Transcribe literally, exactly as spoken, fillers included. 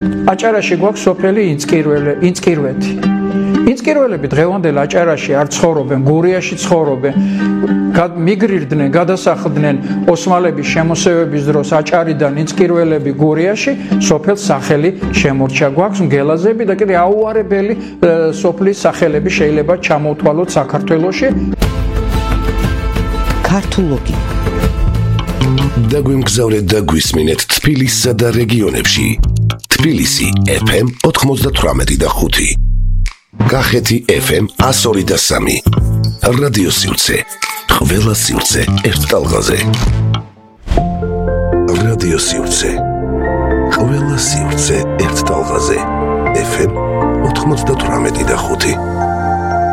აჭარაში გვაქვს სოფელი ინწკირველე, ინწკირვეთი. ინწკირველები დღევანდელ აჭარაში არ ცხოვრობენ, გურიაში ცხოვრობენ. მიგრირდნენ, გადასახლდნენ ოსმალების შემოსევების დროს აჭარიდან ინწკირველები გურიაში, სოფელს სახელი შემორჩა. გვაქვს მგელაზები და კიდე აუარებელი სოფლის სახელები შეიძლება ჩამოვთვალოთ საქართველოში. ქართულოგი დაგვიმგზავრეთ და გვისმინეთ თბილისსა და რეგიონებში. თბილისი ეფ ემ ოთხმოცდათვრამეტი და ხუთი. კახეთი ეფ ემ ასორი და სამი. რადიო სივრცე. ყველა სივრცე ერთ ტალღაზე. რადიო სივრცე. ყველა სივრცე ერთ ტალღაზე. ეფ ემ ოთხმოცდათვრამეტი და ხუთი.